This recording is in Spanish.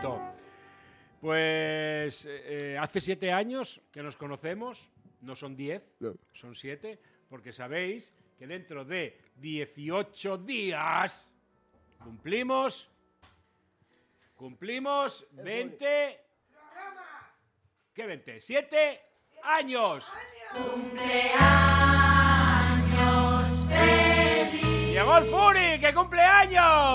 momento. Pues hace 7 años que nos conocemos, no son 10, No. son 7, porque sabéis que dentro de 18 días cumplimos 20... ¿Qué 20? 7 años. ¡Cumpleaños feliz! ¡Llegó el Furi, que cumple años!